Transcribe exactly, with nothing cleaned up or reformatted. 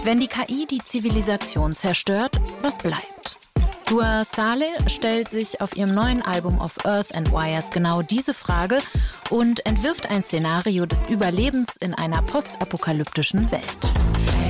Wenn die K I die Zivilisation zerstört, was bleibt? Dua Saleh stellt sich auf ihrem neuen Album Of Earth and Wires genau diese Frage und entwirft ein Szenario des Überlebens in einer postapokalyptischen Welt.